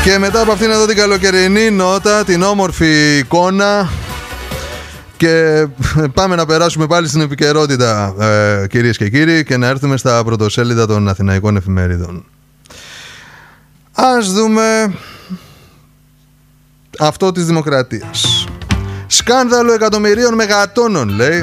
Και μετά από αυτήν εδώ την καλοκαιρινή νότα, την όμορφη εικόνα, και πάμε να περάσουμε πάλι στην επικαιρότητα, κυρίες και κύριοι, και να έρθουμε στα πρωτοσέλιδα των αθηναϊκών εφημερίδων. Ας δούμε αυτό της Δημοκρατίας. Σκάνδαλο εκατομμυρίων μεγατόνων, λέει.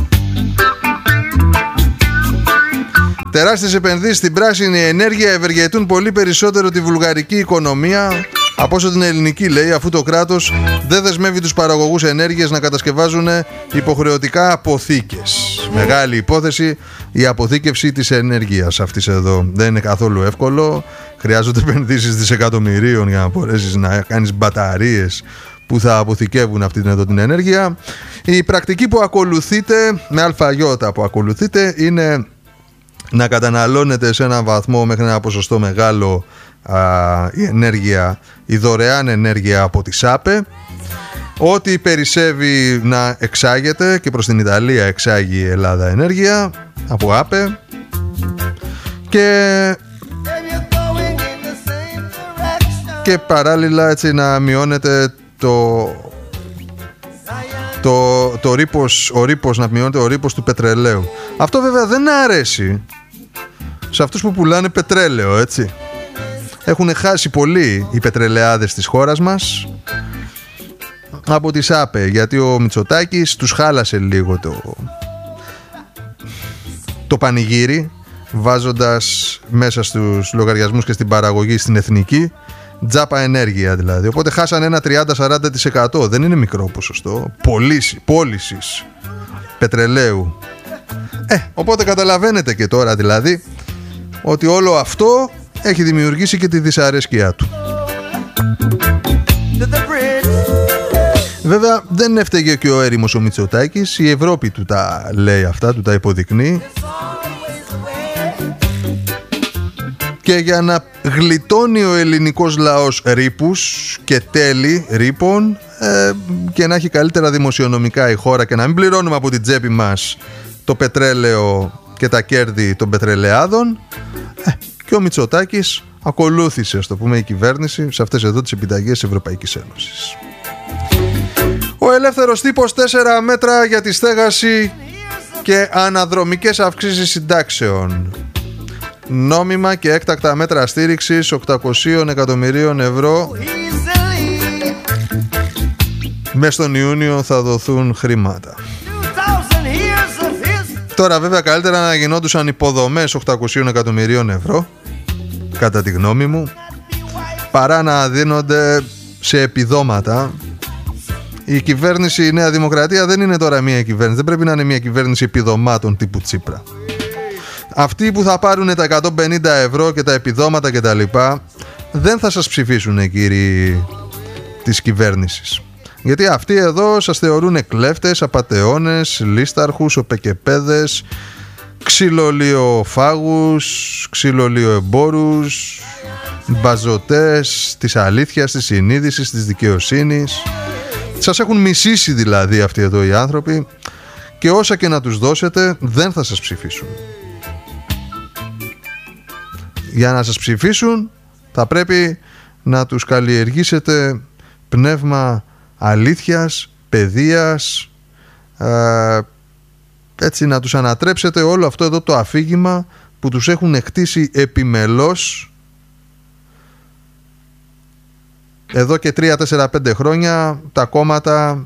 Τεράστιες επενδύσεις στην πράσινη ενέργεια ευεργετούν πολύ περισσότερο τη βουλγαρική οικονομία από όσο την ελληνική, λέει, αφού το κράτος δεν δεσμεύει τους παραγωγούς ενέργειας να κατασκευάζουν υποχρεωτικά αποθήκες. Μεγάλη υπόθεση η αποθήκευση της ενέργειας αυτής εδώ. Δεν είναι καθόλου εύκολο. Χρειάζονται επενδύσεις δισεκατομμυρίων για να μπορέσεις να κάνεις μπαταρίες που θα αποθηκεύουν αυτή εδώ την ενέργεια. Η πρακτική που ακολουθείται, με αλφαγιώτα που ακολουθείται, είναι να καταναλώνεται σε έναν βαθμό μέχρι ένα ποσοστό μεγάλο η ενέργεια, η δωρεάν ενέργεια από τη ΣΑΠΕ. Ό,τι περισσεύει να εξάγεται, και προς την Ιταλία εξάγει η Ελλάδα ενέργεια από ΑΠΕ, και παράλληλα έτσι να μειώνεται ο ρήπος, να μειώνεται ο ρήπος του πετρελαίου. Αυτό βέβαια δεν αρέσει σε αυτούς που πουλάνε πετρέλαιο, έτσι. Έχουν χάσει πολύ οι πετρελαιάδες της χώρας μας από τη ΣΑΠΕ, γιατί ο Μητσοτάκης τους χάλασε λίγο το πανηγύρι, βάζοντας μέσα στους λογαριασμούς και στην παραγωγή, στην εθνική, τζάπα ενέργεια δηλαδή. Οπότε χάσανε ένα 30-40%. Δεν είναι μικρό ποσοστό πώλησης πετρελαίου. Οπότε καταλαβαίνετε και τώρα δηλαδή ότι όλο αυτό έχει δημιουργήσει και τη δυσαρέσκειά του. Βέβαια δεν έφταιγε και ο έρημος ο Μητσοτάκης. Η Ευρώπη του τα λέει αυτά, του τα υποδεικνύει. Και για να γλιτώνει ο ελληνικός λαός ρήπους και τέλη ρήπων, και να έχει καλύτερα δημοσιονομικά η χώρα και να μην πληρώνουμε από την τσέπη μας το πετρέλαιο και τα κέρδη των πετρελαιάδων, και ο Μητσοτάκης ακολούθησε, ας το πούμε, η κυβέρνηση σε αυτές εδώ τις επιταγές της Ευρωπαϊκής Ένωσης. Ο ελεύθερος τύπος, 4 μέτρα για τη στέγαση και αναδρομικές αυξήσεις συντάξεων. Νόμιμα και έκτακτα μέτρα στήριξης 800 εκατομμυρίων ευρώ. Μες στον Ιούνιο θα δοθούν χρήματα. Τώρα βέβαια καλύτερα να γινόντουσαν υποδομές 800 εκατομμυρίων ευρώ, κατά τη γνώμη μου, παρά να δίνονται σε επιδόματα. Η κυβέρνηση, η Νέα Δημοκρατία, δεν είναι τώρα μια κυβέρνηση. Δεν πρέπει να είναι μια κυβέρνηση επιδομάτων τύπου Τσίπρα. Αυτοί που θα πάρουν τα 150 ευρώ και τα επιδόματα και τα λοιπά, δεν θα σας ψηφίσουν, κύριοι της κυβέρνησης. Γιατί αυτοί εδώ σας θεωρούν κλέφτες, απατεώνες, λίσταρχους, οπεκεπέδες, ξυλολιοφάγους, ξυλολιοεμπόρους, μπαζωτές της αλήθειας, της συνείδησης, της δικαιοσύνης. Σας έχουν μισήσει δηλαδή αυτοί εδώ οι άνθρωποι, και όσα και να τους δώσετε δεν θα σας ψηφίσουν. Για να σας ψηφίσουν θα πρέπει να τους καλλιεργήσετε πνεύμα αλήθειας, παιδείας, έτσι να τους ανατρέψετε όλο αυτό εδώ το αφήγημα που τους έχουν χτίσει επιμελώς εδώ και 3, 4, 5 χρόνια τα κόμματα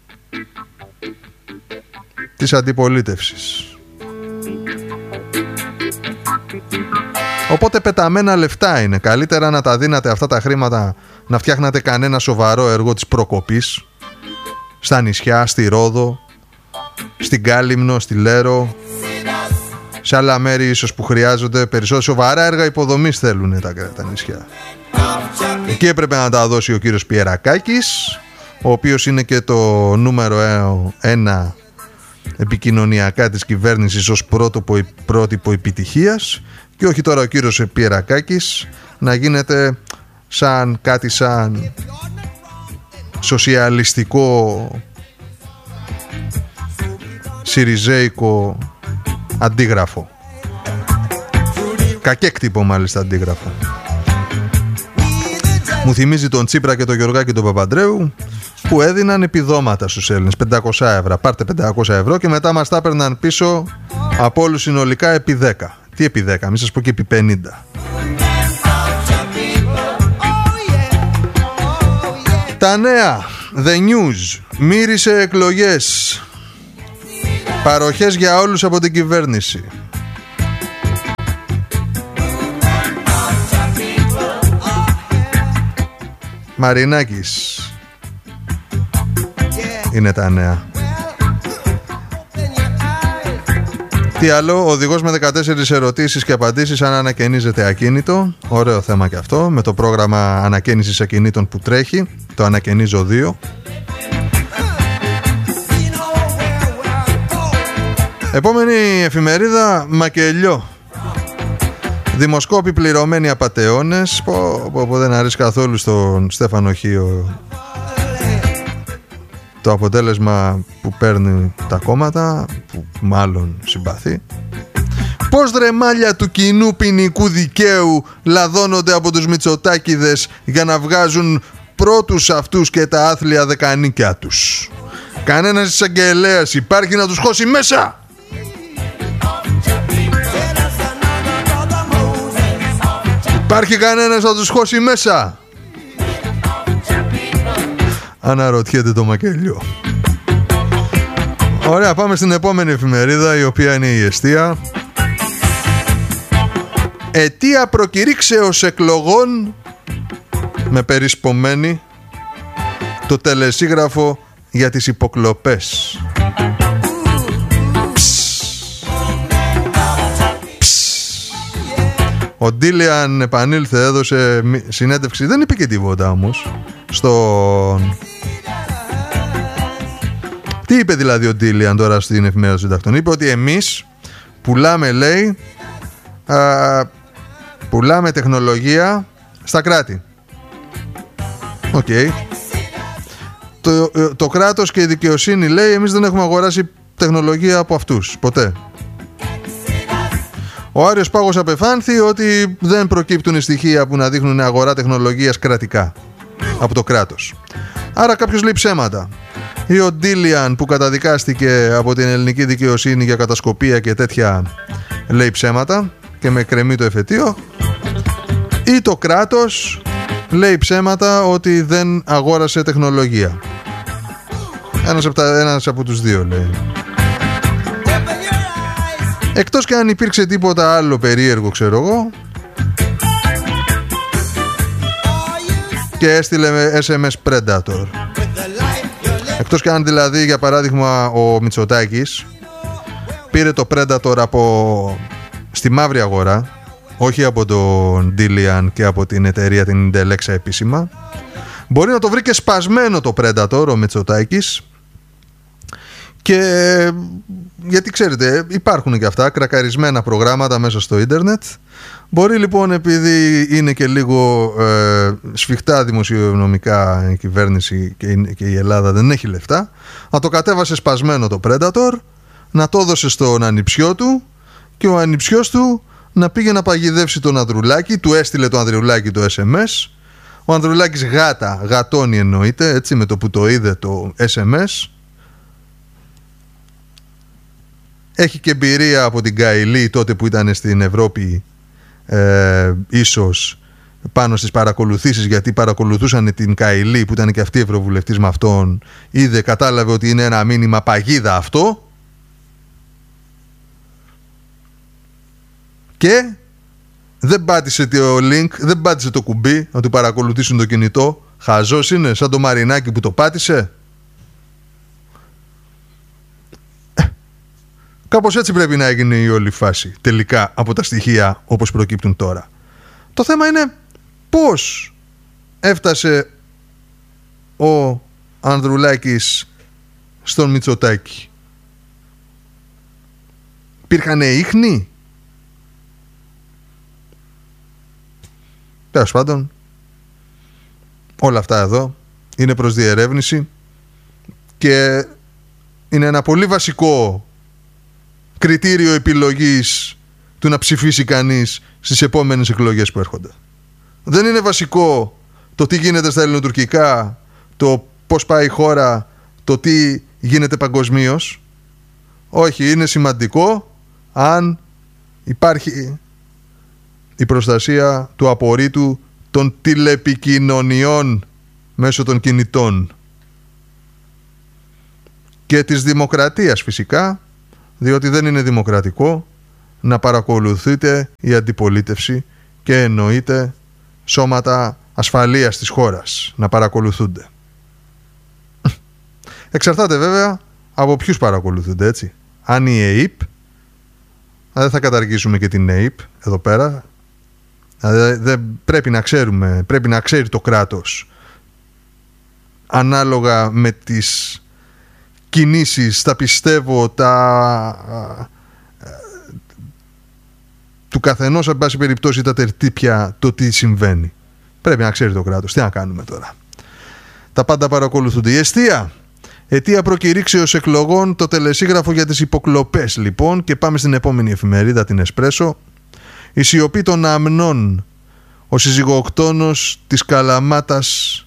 της αντιπολίτευσης. Οπότε πεταμένα λεφτά είναι. Καλύτερα να τα δίνατε αυτά τα χρήματα να φτιάχνατε κανένα σοβαρό έργο της προκοπής στα νησιά, στη Ρόδο, στην Κάλυμνο, στη Λέρο, σε άλλα μέρη ίσως που χρειάζονται περισσότερο σοβαρά έργα υποδομής θέλουν τα νησιά. Εκεί έπρεπε να τα δώσει ο κύριος Πιερακάκης, ο οποίος είναι και το νούμερο 1 επικοινωνιακά της κυβέρνησης ως πρότυπο επιτυχίας, και όχι τώρα ο κύριος Πιερακάκης να γίνεται σαν κάτι σαν σοσιαλιστικό συριζέικο αντίγραφο, κακέκτυπο μάλιστα αντίγραφο. Μου θυμίζει τον Τσίπρα και τον Γεωργάκη τον Παπαντρέου, που έδιναν επιδόματα στους Έλληνες, 500 ευρώ. Πάρτε 500 ευρώ και μετά μας τα έπαιρναν πίσω από όλους συνολικά επί 10. Τι επί 10, μην σας πω και επί 50. Τα νέα, The News, μύρισε εκλογές. Παροχές για όλους από την κυβέρνηση. Μαρινάκης είναι τα νέα. Τι άλλο, οδηγός με 14 ερωτήσεις και απαντήσεις αν ανακαινίζεται ακίνητο. Ωραίο θέμα και αυτό, με το πρόγραμμα ανακαίνησης ακινήτων που τρέχει. Το ανακαινίζω 2. Επόμενη εφημερίδα, Μακελιό. Δημοσκόποι πληρωμένοι απατεώνες. Που δεν αρέσει καθόλου στον Στέφανο Χίο το αποτέλεσμα που παίρνει τα κόμματα, που μάλλον συμπαθεί. Πώς δρεμάλια του κοινού ποινικού δικαίου λαδώνονται από τους Μητσοτάκηδες για να βγάζουν πρώτους αυτούς και τα άθλια δεκανίκια τους. Κανένας εισαγγελέας υπάρχει να τους χώσει μέσα. Υπάρχει κανένας να τους χώσει μέσα. Αναρωτιέται το Μακελιό. Ωραία, πάμε στην επόμενη εφημερίδα, η οποία είναι η Εστία. Αιτία προκηρύξεως εκλογών, με περισπομένη το τελεσίγραφο για τις υποκλοπές. Ο Ντίλιαν επανήλθε, έδωσε συνέντευξη, δεν είπε και τίποτα όμως στον... Τι είπε δηλαδή ο Ντίλιαν τώρα στην εφημερίδα των συντακτών? Είπε ότι εμείς πουλάμε, λέει, πουλάμε τεχνολογία στα κράτη. Οκ. Το κράτος και η δικαιοσύνη, λέει, εμείς δεν έχουμε αγοράσει τεχνολογία από αυτούς ποτέ. Ο Άριος Πάγος απεφάνθη ότι δεν προκύπτουν στοιχεία που να δείχνουν αγορά τεχνολογίας κρατικά από το κράτος. Άρα κάποιος λέει ψέματα. Ή ο Ντίλιαν, που καταδικάστηκε από την ελληνική δικαιοσύνη για κατασκοπία και τέτοια, λέει ψέματα και με κρεμεί το εφετείο. Ή το κράτος λέει ψέματα ότι δεν αγόρασε τεχνολογία. Ένας από τους δύο, λέει. Εκτός και αν υπήρξε τίποτα άλλο περίεργο, ξέρω εγώ, και έστειλε SMS Predator. Εκτός και αν δηλαδή, για παράδειγμα, ο Μητσοτάκης πήρε το Predator στη μαύρη αγορά, όχι από τον Dillian και από την εταιρεία την Intelexa επίσημα. Μπορεί να το βρει και σπασμένο το Predator ο Μητσοτάκης. Και γιατί ξέρετε, υπάρχουν και αυτά κρακαρισμένα προγράμματα μέσα στο ίντερνετ. Μπορεί λοιπόν, επειδή είναι και λίγο σφιχτά δημοσιονομικά η κυβέρνηση και η Ελλάδα δεν έχει λεφτά, να το κατέβασε σπασμένο το Predator, να το έδωσε στον ανιψιό του και ο ανιψιός του να πήγε να παγιδεύσει τον Ανδρουλάκη. Του έστειλε το Ανδρουλάκη το SMS. Ο Ανδρουλάκης γατώνει, εννοείται, έτσι, με το που το είδε το SMS. Έχει και εμπειρία από την Καηλή τότε που ήταν στην Ευρώπη, ίσως πάνω στις παρακολουθήσεις, γιατί παρακολουθούσαν την Καηλή που ήταν και αυτή ευρωβουλευτής με αυτόν. Είδε, κατάλαβε ότι είναι ένα μήνυμα παγίδα αυτό και δεν πάτησε το link, δεν πάτησε το κουμπί να του παρακολουθήσουν το κινητό. Χαζός είναι, σαν το Μαρινάκι που το πάτησε. Κάπως έτσι πρέπει να έγινε η όλη φάση τελικά από τα στοιχεία όπως προκύπτουν τώρα. Το θέμα είναι πώς έφτασε ο Ανδρουλάκης στον Μητσοτάκη. Υπήρχαν ίχνη? Τέλος πάντων, όλα αυτά εδώ είναι προς διερεύνηση και είναι ένα πολύ βασικό κριτήριο επιλογής του να ψηφίσει κανείς στις επόμενες εκλογές που έρχονται. Δεν είναι βασικό το τι γίνεται στα ελληνοτουρκικά, το πώς πάει η χώρα, το τι γίνεται παγκοσμίως. Όχι, είναι σημαντικό αν υπάρχει η προστασία του απορρίτου των τηλεπικοινωνιών μέσω των κινητών και της δημοκρατίας φυσικά, διότι δεν είναι δημοκρατικό να παρακολουθείτε η αντιπολίτευση και εννοείται σώματα ασφαλείας της χώρας να παρακολουθούνται. Εξαρτάται βέβαια από ποιους παρακολουθούνται, έτσι. Αν η ΕΕΠ, δεν θα καταργήσουμε και την ΕΕΠ εδώ πέρα, δεν πρέπει να ξέρουμε, πρέπει να ξέρει το κράτος ανάλογα με τις κινήσεις, τα πιστεύω, του καθενός, εν πάση περιπτώσει, τα τερτύπια, το τι συμβαίνει. Πρέπει να ξέρει το κράτος. Τι να κάνουμε τώρα. Τα πάντα παρακολουθούνται. Η αιτία προκηρύξεως εκλογών, το τελεσίγραφο για τις υποκλοπές λοιπόν, και πάμε στην επόμενη εφημερίδα, την Εσπρέσο. Η σιωπή των αμνών. Ο συζυγοκτόνος της Καλαμάτας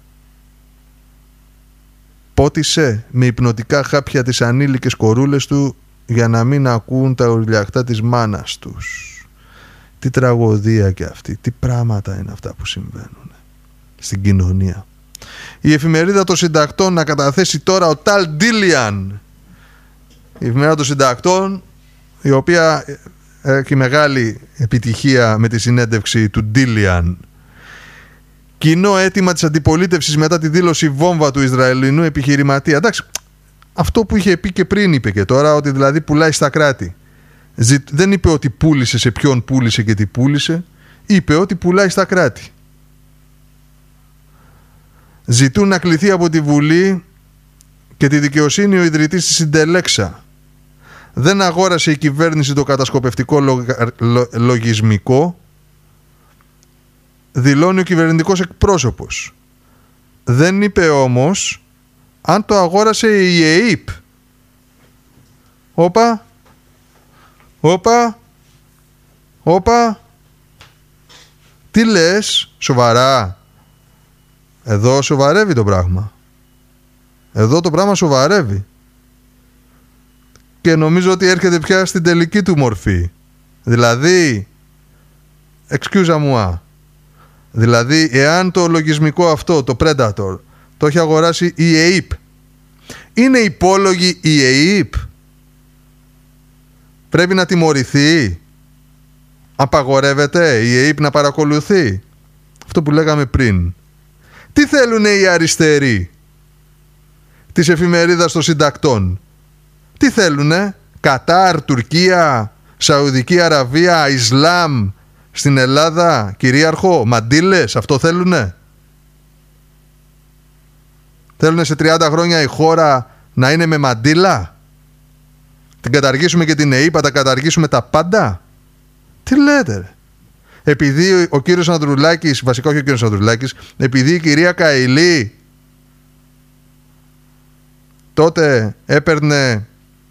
πότισε με υπνοτικά χάπια τις ανήλικες κορούλες του για να μην ακούν τα ουρλιαχτά της μάνας τους. Τι τραγωδία και αυτή, τι πράγματα είναι αυτά που συμβαίνουν στην κοινωνία. Η εφημερίδα των συντακτών να καταθέσει τώρα ο Ταλ Ντίλιαν. Η εφημερίδα των συντακτών, η οποία έχει μεγάλη επιτυχία με τη συνέντευξη του Ντίλιαν. Κοινό αίτημα της αντιπολίτευσης μετά τη δήλωση βόμβα του Ισραηλινού επιχειρηματία. Εντάξει, αυτό που είχε πει και πριν είπε και τώρα, ότι δηλαδή πουλάει στα κράτη. Δεν είπε ότι πούλησε σε ποιον πούλησε και τι πούλησε. Είπε ότι πουλάει στα κράτη. Ζητούν να κληθεί από τη Βουλή και τη δικαιοσύνη ο ιδρυτής της Συντελέξα. Δεν αγόρασε η κυβέρνηση το κατασκοπευτικό λογισμικό, δηλώνει ο κυβερνητικός εκπρόσωπος. Δεν είπε όμως αν το αγόρασε η ΕΕΠ. Όπα. Τι λες, σοβαρά? Εδώ σοβαρεύει το πράγμα. Εδώ το πράγμα σοβαρεύει. Και νομίζω ότι έρχεται πια στην τελική του μορφή. Δηλαδή, excuse-moi, δηλαδή εάν το λογισμικό αυτό, το Predator, το έχει αγοράσει η ΕΕΠ, είναι υπόλογη η ΕΕΠ? Πρέπει να τιμωρηθεί? Απαγορεύεται η ΕΕΠ να παρακολουθεί? Αυτό που λέγαμε πριν. Τι θέλουνε οι αριστεροί της εφημερίδας των συντακτών? Τι θέλουνε? Κατάρ, Τουρκία, Σαουδική Αραβία, Ισλάμ στην Ελλάδα, κυρίαρχο, μαντήλες, αυτό θέλουνε? Θέλουνε σε 30 χρόνια η χώρα να είναι με μαντήλα? Την καταργήσουμε και την ΕΕΠ, τα καταργήσουμε τα πάντα? Τι λέτε ρε? Επειδή ο κύριος Ανδρουλάκης, βασικά όχι ο κύριος Ανδρουλάκης, επειδή η κυρία Καηλή τότε έπαιρνε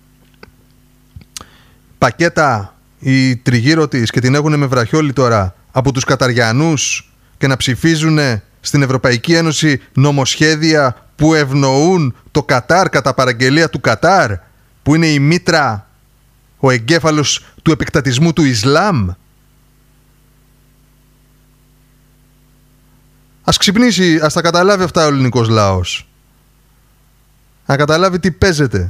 πακέτα η τριγύρω της και την έχουνε με βραχιόλι τώρα από τους Καταριανούς και να ψηφίζουν στην Ευρωπαϊκή Ένωση νομοσχέδια που ευνοούν το Κατάρ κατά παραγγελία του Κατάρ, που είναι η μήτρα, ο εγκέφαλος του επεκτατισμού του Ισλάμ. Ας ξυπνήσει, ας τα καταλάβει αυτά ο ελληνικός λαός. Να καταλάβει τι παίζεται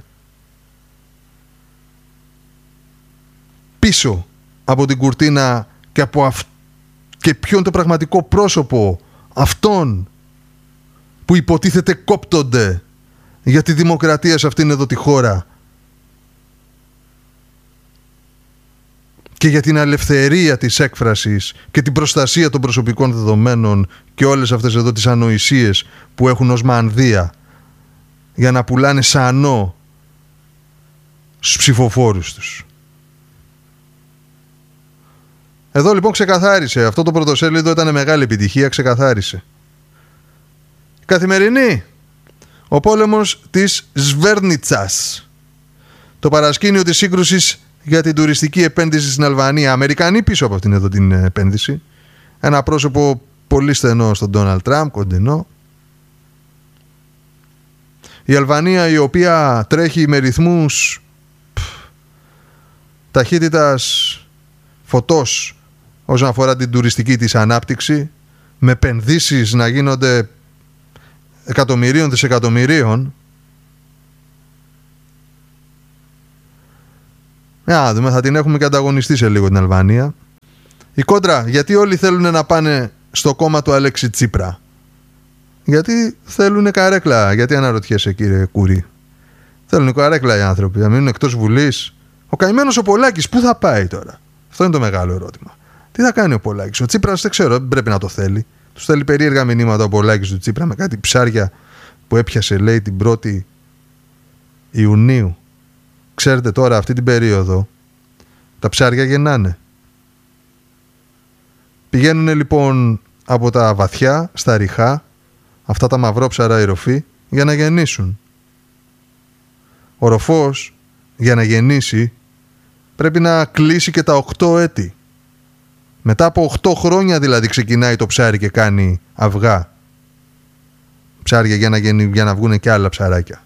πίσω από την κουρτίνα και ποιο είναι το πραγματικό πρόσωπο αυτών που υποτίθεται κόπτονται για τη δημοκρατία σε αυτήν εδώ τη χώρα και για την ελευθερία της έκφρασης και την προστασία των προσωπικών δεδομένων και όλες αυτές εδώ τις ανοησίες που έχουν ως μανδύα για να πουλάνε σανό στους ψηφοφόρους τους. Εδώ λοιπόν ξεκαθάρισε. Αυτό το πρωτοσέλιδο ήταν μεγάλη επιτυχία, ξεκαθάρισε. Καθημερινή. Ο πόλεμος της Σβέρνιτσας. Το παρασκήνιο της σύγκρουσης για την τουριστική επένδυση στην Αλβανία. Αμερικανοί πίσω από αυτήν εδώ την επένδυση. Ένα πρόσωπο πολύ στενό στον Ντόναλντ Τραμπ, κοντινό. Η Αλβανία, η οποία τρέχει με ρυθμούς ταχύτητας φωτός όσον αφορά την τουριστική της ανάπτυξη, με επενδύσεις να γίνονται εκατομμυρίων δισεκατομμυρίων. Δούμε, θα την έχουμε και ανταγωνιστεί σε λίγο την Αλβανία. Η κόντρα, γιατί όλοι θέλουν να πάνε στο κόμμα του Αλέξη Τσίπρα? Γιατί θέλουν καρέκλα. Γιατί αναρωτιέσαι, κύριε Κούρη? Θέλουν καρέκλα οι άνθρωποι, να μείνουν εκτός Βουλής. Ο καημένος ο Πολάκης πού θα πάει τώρα? Αυτό είναι το μεγάλο ερώτημα. Τι θα κάνει ο Πολάκης? Ο Τσίπρας δεν ξέρω, δεν πρέπει να το θέλει. Του στέλνει περίεργα μηνύματα ο Πολάκης του Τσίπρα με κάτι ψάρια που έπιασε, λέει, την 1η Ιουνίου. Ξέρετε τώρα αυτή την περίοδο τα ψάρια γεννάνε. Πηγαίνουν λοιπόν από τα βαθιά στα ριχά, αυτά τα μαυρόψαρα οι ροφοί, για να γεννήσουν. Ο ροφός για να γεννήσει πρέπει να κλείσει και τα 8 έτη. Μετά από 8 χρόνια δηλαδή ξεκινάει το ψάρι και κάνει αυγά. Ψάρια για να βγουν και άλλα ψαράκια.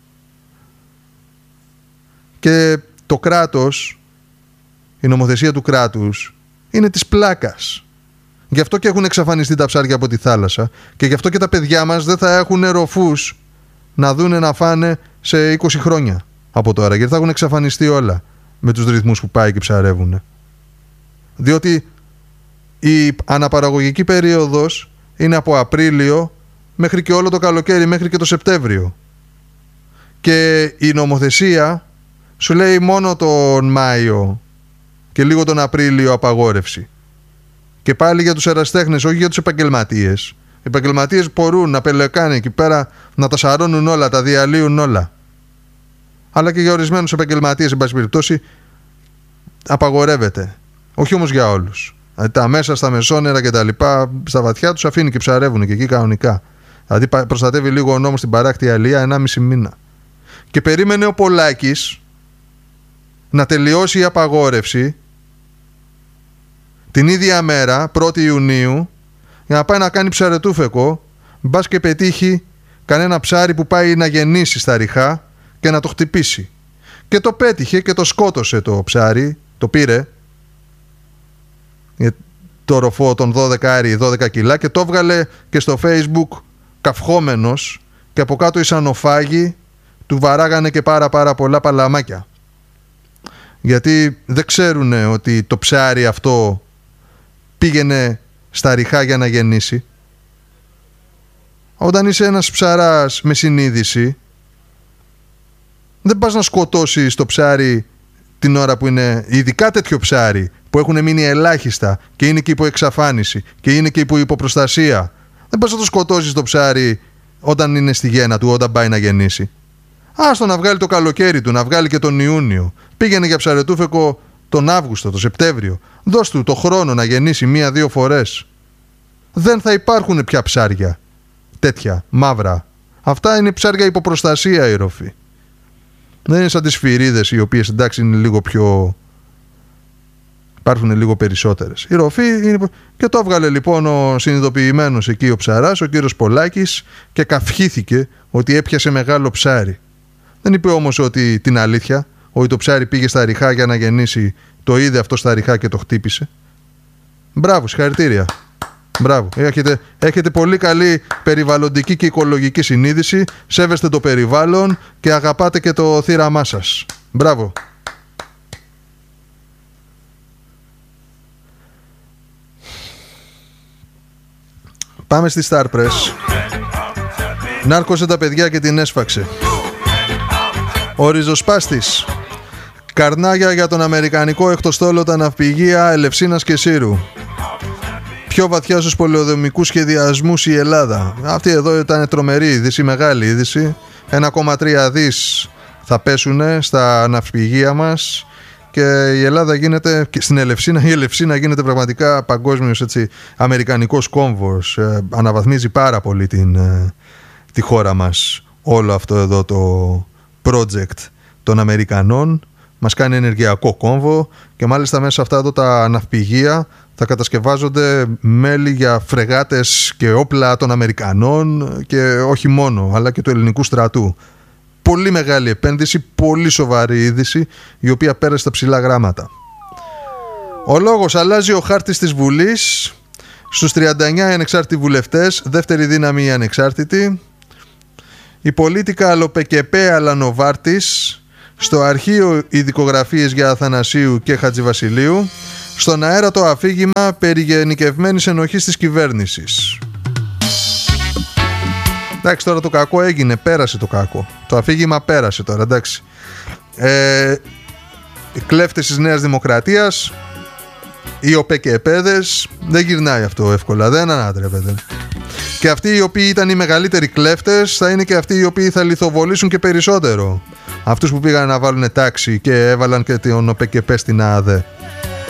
Και το κράτος, η νομοθεσία του κράτους είναι της πλάκας. Γι' αυτό και έχουν εξαφανιστεί τα ψάρια από τη θάλασσα και γι' αυτό και τα παιδιά μας δεν θα έχουν ροφούς να δούνε να φάνε σε 20 χρόνια από τώρα, γιατί θα έχουν εξαφανιστεί όλα με τους ρυθμούς που πάει και ψαρεύουν. Διότι η αναπαραγωγική περίοδος είναι από Απρίλιο μέχρι και όλο το καλοκαίρι, μέχρι και το Σεπτέμβριο. Και η νομοθεσία σου λέει μόνο τον Μάιο και λίγο τον Απρίλιο απαγόρευση. Και πάλι για τους ερασιτέχνες, όχι για τους επαγγελματίες. Οι επαγγελματίες μπορούν να πελεκάνε εκεί πέρα, να τα σαρώνουν όλα, τα διαλύουν όλα. Αλλά και για ορισμένους επαγγελματίες, εν πάση περιπτώσει, απαγορεύεται. Όχι όμως για όλους. Δηλαδή τα μέσα στα μεσόνερα και τα λοιπά, στα βαθιά τους αφήνει και ψαρεύουν και εκεί κανονικά. Δηλαδή προστατεύει λίγο ο νόμος την παράκτη αλία 1,5 μήνα. Και περίμενε ο Πολάκης να τελειώσει η απαγόρευση την ίδια μέρα, 1η Ιουνίου, για να πάει να κάνει ψαρετούφεκο, μπας και πετύχει κανένα ψάρι που πάει να γεννήσει στα ριχά και να το χτυπήσει. Και το πέτυχε και το σκότωσε το ψάρι, το πήρε, το ροφό των 12 κιλά και το έβγαλε και στο Facebook καυχόμενος και από κάτω οι σανοφάγοι του βαράγανε και πάρα πολλά παλαμάκια. Γιατί δεν ξέρουν ότι το ψάρι αυτό πήγαινε στα ριχά για να γεννήσει. Όταν είσαι ένας ψαράς με συνείδηση, δεν πας να σκοτώσεις το ψάρι την ώρα που είναι, ειδικά τέτοιο ψάρι που έχουν μείνει ελάχιστα και είναι και υπό εξαφάνιση και είναι και υπό υποπροστασία. Δεν πας να το σκοτώσεις το ψάρι όταν είναι στη γέννα του, όταν πάει να γεννήσει. Άστο να βγάλει το καλοκαίρι του, να βγάλει και τον Ιούνιο. Πήγαινε για ψαρετούφεκο τον Αύγουστο, τον Σεπτέμβριο. Δώσ' του το χρόνο να γεννήσει 1-2 φορές. Δεν θα υπάρχουν πια ψάρια τέτοια, μαύρα. Αυτά είναι ψάρια υποπροστασία η ροφή. Δεν είναι σαν τις φυρίδες, οι οποίες εντάξει είναι λίγο πιο... υπάρχουν λίγο περισσότερες. Η ροφή είναι... Και το έβγαλε λοιπόν ο συνειδητοποιημένος εκεί ο ψαράς, ο κύριος Πολάκης, και καυχήθηκε ότι έπιασε μεγάλο ψάρι. Δεν είπε όμως ότι την αλήθεια, ότι το ψάρι πήγε στα ριχά για να γεννήσει, το είδε αυτό στα ριχά και το χτύπησε. Μπράβο, συγχαρητήρια. Μπράβο. Έχετε πολύ καλή περιβαλλοντική και οικολογική συνείδηση, σέβεστε το περιβάλλον και αγαπάτε και το θύραμά σας. Μπράβο. Πάμε στη Star Press. Νάρκωσε τα παιδιά και την έσφαξε. Ο ριζοσπάστης. Καρνάγια για τον αμερικανικό εκτοστόλο τα ναυπηγεία Ελευσίνας και Σύρου. Πιο βαθιά στους πολεοδομικούς σχεδιασμούς η Ελλάδα. Αυτή εδώ ήταν τρομερή είδηση, μεγάλη είδηση. 1,3 δις θα πέσουνε στα ναυπηγεία μας και η Ελλάδα γίνεται, και στην Ελευσίνα, η Ελευσίνα γίνεται πραγματικά παγκόσμιος έτσι, αμερικανικός κόμβος. Αναβαθμίζει πάρα πολύ τη χώρα μας όλο αυτό εδώ το project των Αμερικανών. Μας κάνει ενεργειακό κόμβο και μάλιστα μέσα αυτά εδώ τα ναυπηγεία θα κατασκευάζονται μέλη για φρεγάτες και όπλα των Αμερικανών και όχι μόνο, αλλά και του ελληνικού στρατού. Πολύ μεγάλη επένδυση, πολύ σοβαρή είδηση, η οποία πέρασε στα ψηλά γράμματα. Ο λόγος: αλλάζει ο χάρτης της Βουλής. Στους 39 ανεξάρτητοι βουλευτές, δεύτερη δύναμη η ανεξάρτητη. Η Πολίτικα Αλοπεκεπέ Αλανοβάρτης. Στο αρχείο ειδικογραφίες για Αθανασίου και Χατζηβασιλείου. Στον αέρα το αφήγημα περί γενικευμένης ενοχής της κυβέρνησης. Εντάξει, τώρα το κακό έγινε, πέρασε το κακό. Το αφήγημα πέρασε τώρα, εντάξει. Οι κλέφτες της Νέας Δημοκρατίας, οι ΟΠΕΚΕΠΕΔες, δεν γυρνάει αυτό εύκολα, δεν ανατρέπεται. Και αυτοί οι οποίοι ήταν οι μεγαλύτεροι κλέφτες θα είναι και αυτοί οι οποίοι θα λιθοβολήσουν και περισσότερο αυτούς που πήγαν να βάλουν τάξη και έβαλαν και τον ΟΠΕΚΕΠΕ στην ΑΑΔΕ.